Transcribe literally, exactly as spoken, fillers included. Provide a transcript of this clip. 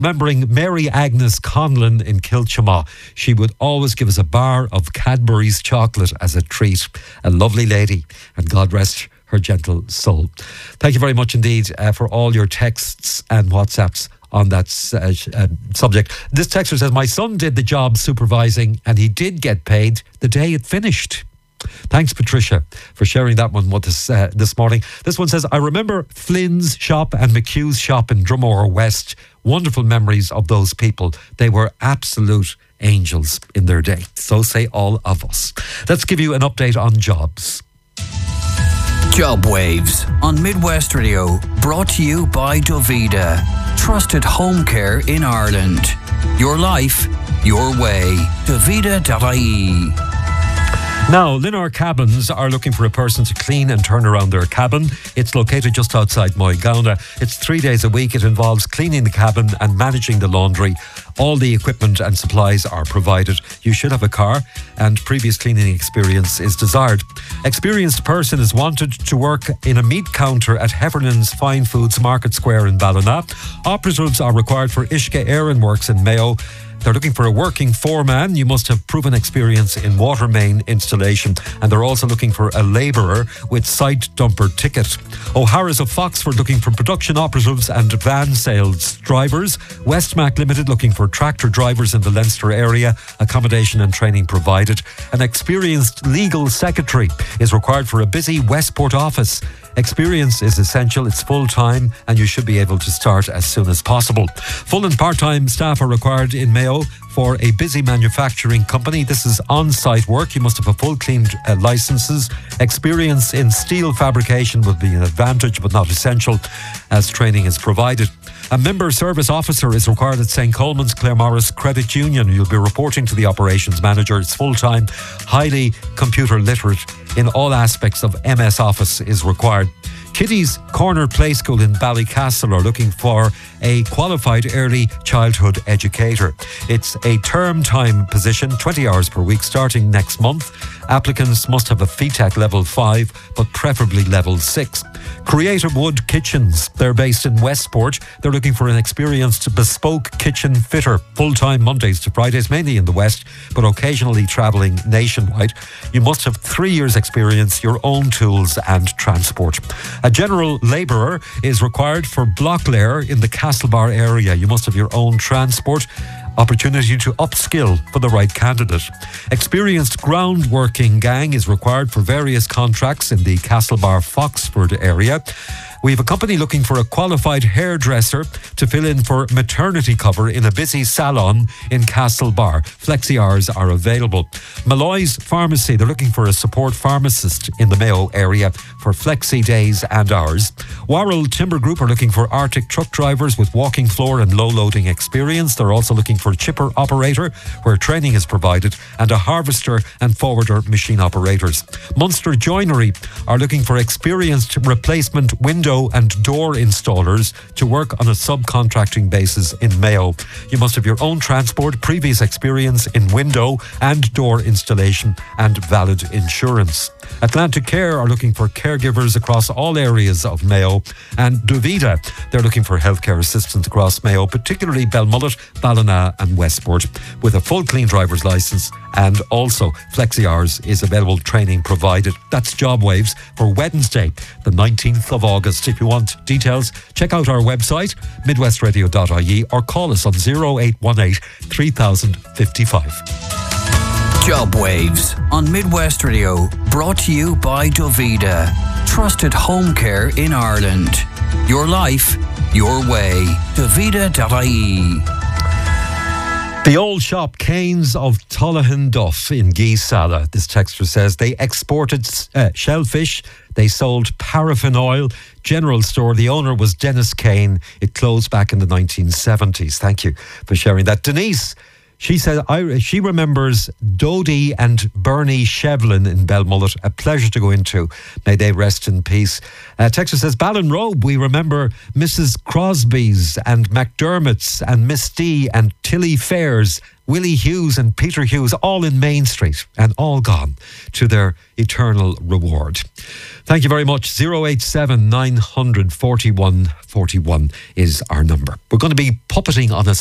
Remembering Mary Agnes Conlon in Kilchama, she would always give us a bar of Cadbury's chocolate as a treat. A lovely lady, and God rest her gentle soul. Thank you very much indeed uh, for all your texts and WhatsApps on that uh, uh, subject. This texter says, my son did the job supervising and he did get paid the day it finished. Thanks, Patricia, for sharing that one with us uh, this morning. This one says, I remember Flynn's shop and McHugh's shop in Drumore West. Wonderful memories of those people. They were absolute angels in their day. So say all of us. Let's give you an update on jobs. Job Waves on Midwest Radio, brought to you by Dovida, trusted home care in Ireland. Your life, your way. Dovida dot I E. Now, Linar Cabins are looking for a person to clean and turn around their cabin. It's located just outside Moygauna. It's three days a week. It involves cleaning the cabin and managing the laundry. All the equipment and supplies are provided. You should have a car, and previous cleaning experience is desired. Experienced person is wanted to work in a meat counter at Heffernan's Fine Foods Market Square in Ballina. Operatives are required for Ishka Aaron Works in Mayo. They're looking for a working foreman. You must have proven experience in water main installation. And they're also looking for a labourer with site dumper ticket. O'Hara's of Foxford looking for production operatives and van sales drivers. Westmac Limited looking for tractor drivers in the Leinster area. Accommodation and training provided. An experienced legal secretary is required for a busy Westport office. Experience is essential, it's full-time, and you should be able to start as soon as possible. Full and part-time staff are required in Mayo for a busy manufacturing company. This is on-site work. You must have a full clean uh, licenses. Experience in steel fabrication would be an advantage, but not essential, as training is provided. A member service officer is required at Saint Coleman's Claremorris Credit Union. You'll be reporting to the operations manager. It's full-time, highly computer literate in all aspects of M S Office is required. Kitty's Corner Play School in Ballycastle are looking for a qualified early childhood educator. It's a term time position, twenty hours per week, starting next month. Applicants must have a F E T E C level five, but preferably level six. Creative Wood Kitchens, they're based in Westport. They're looking for an experienced bespoke kitchen fitter, full-time Mondays to Fridays, mainly in the West, but occasionally travelling nationwide. You must have three years experience, your own tools and transport. A general labourer is required for Blocklair in the Castlebar area. You must have your own transport. Opportunity to upskill for the right candidate. Experienced ground working gang is required for various contracts in the Castlebar Foxford area. We have a company looking for a qualified hairdresser to fill in for maternity cover in a busy salon in Castlebar. Flexi hours are available. Malloy's Pharmacy, they're looking for a support pharmacist in the Mayo area for flexi days and hours. Warrell Timber Group are looking for Arctic truck drivers with walking floor and low loading experience. They're also looking for a chipper operator where training is provided, and a harvester and forwarder machine operators. Munster Joinery are looking for experienced replacement window and door installers to work on a subcontracting basis in Mayo. You must have your own transport, previous experience in window and door installation, and valid insurance. Atlantic Care are looking for caregivers across all areas of Mayo, and Dovida, they're looking for healthcare assistants across Mayo, particularly Belmullet, Ballina and Westport, with a full clean driver's licence, and also flexi hours is available, training provided. That's Job Waves for Wednesday, the nineteenth of August. If you want details, check out our website, midwest radio dot I E, or call us on oh eight one eight, three thousand fifty-five. Job Waves on Midwest Radio, brought to you by Dovida, trusted home care in Ireland. Your life, your way. Dovida dot I E. The old shop Canes of Tullahan Duff in Geesala, this texter says, they exported uh, shellfish, they sold paraffin oil. General store, the owner was Dennis Kane. It closed back in the nineteen seventies. Thank you for sharing that. Denise, She said I, she remembers Dodie and Bernie Shevlin in Belmullet. A pleasure to go into. May they rest in peace. Uh, Texas says, Ballinrobe, we remember Missus Crosby's and McDermott's and Miss D and Tilly Fairs, Willie Hughes and Peter Hughes, all in Main Street and all gone to their eternal reward. Thank you very much. oh eight seven, nine hundred, forty-one forty-one is our number. We're going to be puppeting on a